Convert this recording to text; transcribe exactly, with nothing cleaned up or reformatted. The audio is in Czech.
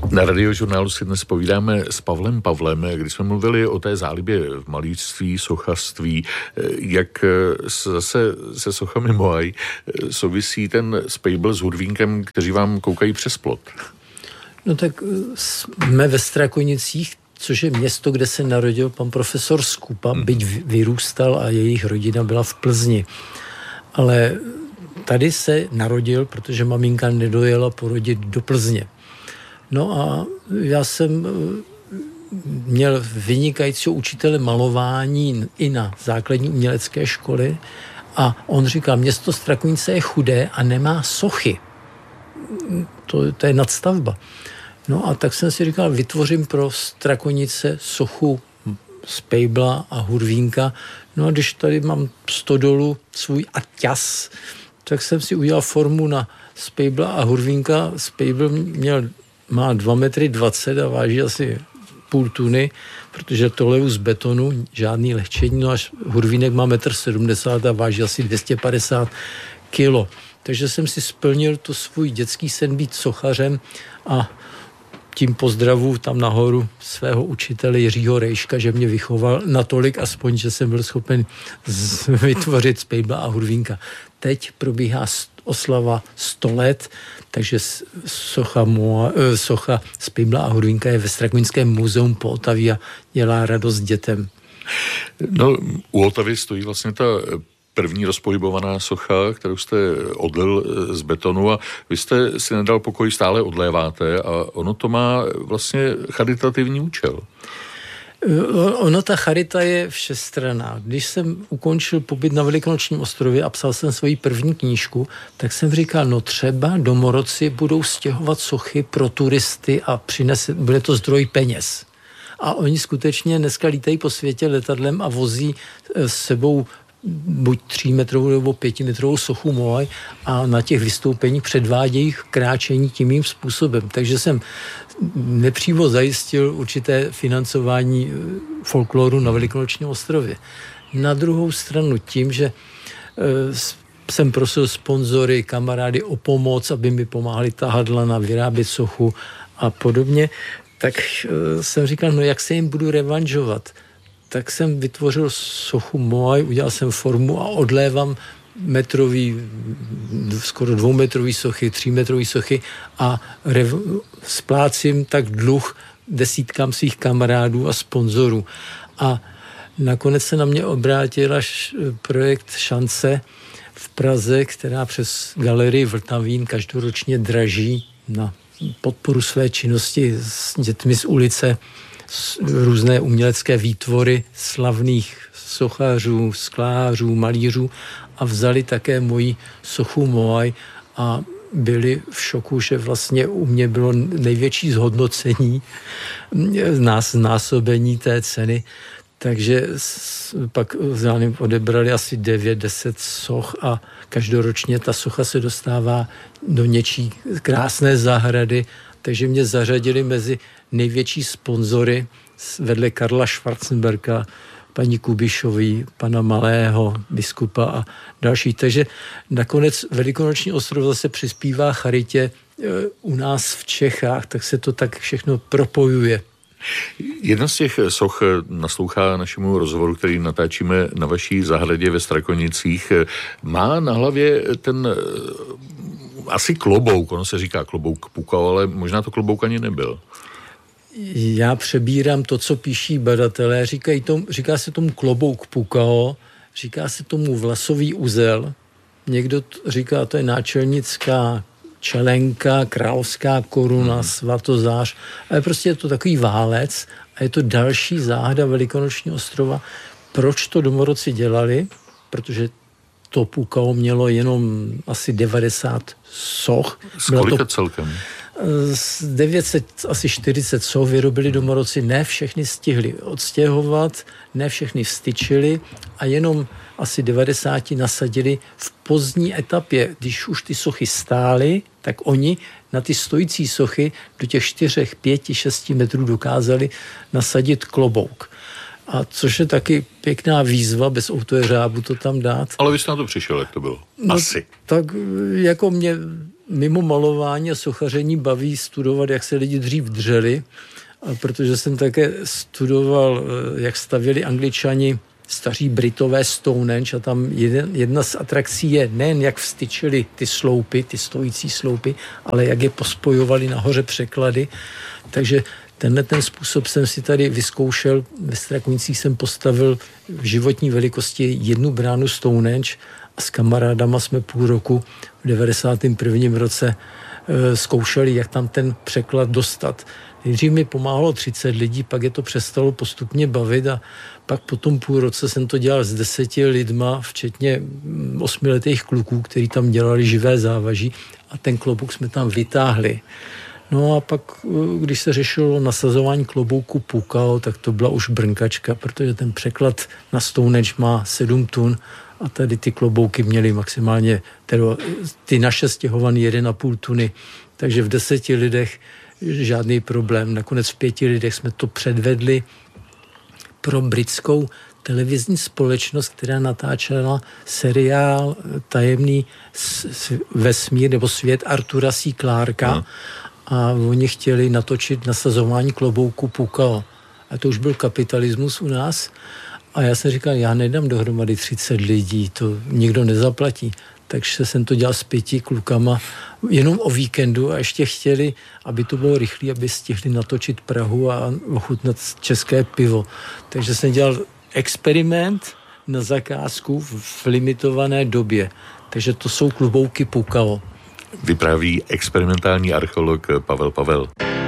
Na Radiožurnálu si dnes povídáme s Pavlem Pavlem, když jsme mluvili o té zálibě v malířství, sochařství, jak zase se sochami Moai souvisí ten Spejbl s Hudvínkem, kteří vám koukají přes plot. No tak jsme ve Strakonicích, což je město, kde se narodil pan profesor Skupa, hmm. byť vyrůstal a jejich rodina byla v Plzni. Ale tady se narodil, protože maminka nedojela porodit do Plzně. No a já jsem měl vynikajícího učitele malování i na základní umělecké školy a on říkal, město Strakonice je chudé a nemá sochy. To, to je nadstavba. No a tak jsem si říkal, vytvořím pro Strakonice sochu Spejbla a Hudvínka. No a když tady mám stodolu svůj aťas, tak jsem si udělal formu na Spejbla a Hudvínka. Spejbl měl, má dva metry dvacet a váží asi půl tuny, protože to leju z betonu, žádný lehčení, no až Hudvínek má metr sedmdesát a váží asi dvě stě padesát kilo. Takže jsem si splnil to svůj dětský sen být sochařem a tím pozdravu tam nahoru svého učitele Jiřího Rejška, že mě vychoval natolik aspoň, že jsem byl schopen z- vytvořit Spejbla a Hudvínka. Teď probíhá oslava sto let, takže socha, Moa, socha Spejbla a Hudvínka je ve Strakonickém muzeum po Otavě a dělá radost dětem. No, u Otavy stojí vlastně ta první rozpohybovaná socha, kterou jste odlil z betonu a vy jste si nedal pokoj, stále odléváte a ono to má vlastně charitativní účel. Ono, ta charita je všestranná. Když jsem ukončil pobyt na Velikonočním ostrově a psal jsem svoji první knížku, tak jsem říkal, no třeba domorodci budou stěhovat sochy pro turisty a přinese, bude to zdroj peněz. A oni skutečně dneska lítají po světě letadlem a vozí s sebou buď třímetrovou nebo pětimetrovou sochu Moai a na těch vystoupeních předvádějí kráčení tím mým způsobem. Takže jsem nepřímo zajistil určité financování folkloru na Velikonočním ostrově. Na druhou stranu tím, že jsem prosil sponzory, kamarády o pomoc, aby mi pomáhali tahat lana, vyrábět sochu a podobně, tak jsem říkal, no jak se jim budu revanžovat. Tak jsem vytvořil sochu Moai, udělal jsem formu a odlévám metrový, skoro dvoumetrový sochy, třímetrový sochy a rev, splácím tak dluh desítkám svých kamarádů a sponzorů. A nakonec se na mě obrátil až projekt Šance v Praze, která přes galerii Vltavín každoročně draží na podporu své činnosti s dětmi z ulice různé umělecké výtvory slavných sochařů, sklářů, malířů a vzali také moji sochu Moai a byli v šoku, že vlastně u mě bylo největší zhodnocení násobení té ceny. Takže pak odebrali asi devět deset soch a každoročně ta socha se dostává do něčí krásné zahrady, takže mě zařadili mezi největší sponzory vedle Karla Schwarzenberga, paní Kubišový, pana Malého, biskupa a další. Takže nakonec Velikonoční ostrov zase přispívá charitě u nás v Čechách, tak se to tak všechno propojuje. Jedna z těch soch naslouchá našemu rozhovoru, který natáčíme na vaší zahradě ve Strakonicích. Má na hlavě ten asi klobouk, ono se říká klobouk Pukao, ale možná to klobouk ani nebyl. Já přebírám to, co píší badatelé. Říkají tomu, říká se tomu klobouk Pukao, říká se tomu vlasový uzel. Někdo t- říká, to je náčelnická čelenka, královská koruna, hmm. svatozář. Ale prostě je to takový válec a je to další záhada Velikonočního ostrova. Proč to domorodci dělali? Protože to Pukao mělo jenom asi devadesát soch. Z kolika to celkem? Z devět set asi čtyřicet soch vyrobili domorodci, ne všechny stihli odstěhovat, ne všechny vstyčili a jenom asi devadesát nasadili v pozdní etapě, když už ty sochy stály, tak oni na ty stojící sochy do těch čtyřech, pěti, šesti metrů dokázali nasadit klobouk. A což je taky pěkná výzva, bez autojeřábu to tam dát. Ale vy jste na to přišel, jak to bylo? No, Asi. Tak jako mě mimo malování a sochaření baví studovat, jak se lidi dřív dřeli, a protože jsem také studoval, jak stavěli Angličani, staří Britové Stonehenge, a tam jeden, jedna z atrakcí je nejen jak vstyčili ty sloupy, ty stojící sloupy, ale jak je pospojovali nahoře překlady. Takže tenhle ten způsob jsem si tady vyzkoušel. Ve Strakonicích jsem postavil v životní velikosti jednu bránu Stonehenge a s kamarádama jsme půl roku v devadesátém prvním roce e, zkoušeli, jak tam ten překlad dostat. Nejdřív mi pomáhalo třicet lidí, pak je to přestalo postupně bavit a pak po tom půl roce jsem to dělal s deseti lidma, včetně osmiletých kluků, kteří tam dělali živé závaží a ten klobouk jsme tam vytáhli. No a pak, když se řešilo nasazování klobouku Pukao, tak to byla už brnkačka, protože ten překlad na Stonehenge má sedm tun a tady ty klobouky měly maximálně, tedy ty naše stěhované jedna celá pět tuny, takže v deseti lidech žádný problém. Nakonec v pěti lidech jsme to předvedli pro britskou televizní společnost, která natáčela seriál Tajemný vesmír nebo svět Artura C. Clarka. Hmm. A oni chtěli natočit nasazování klobouku Pukao. A to už byl kapitalismus u nás. A já jsem říkal, já nedám dohromady třicet lidí, to nikdo nezaplatí. Takže jsem to dělal s pěti klukama jenom o víkendu a ještě chtěli, aby to bylo rychlé, aby stihli natočit Prahu a ochutnat české pivo. Takže jsem dělal experiment na zakázku v limitované době. Takže to jsou klobouky Pukao. Vypráví experimentální archeolog Pavel Pavel.